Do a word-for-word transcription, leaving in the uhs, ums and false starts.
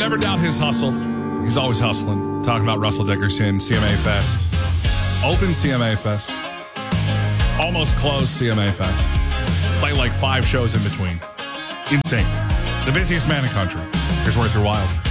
never doubt his hustle. He's always hustling. Talking about Russell Dickerson, C M A Fest. Open C M A Fest. Almost closed C M A Fest. Play like five shows in between. Insane. The busiest man in country. Here's Worth Your Wild.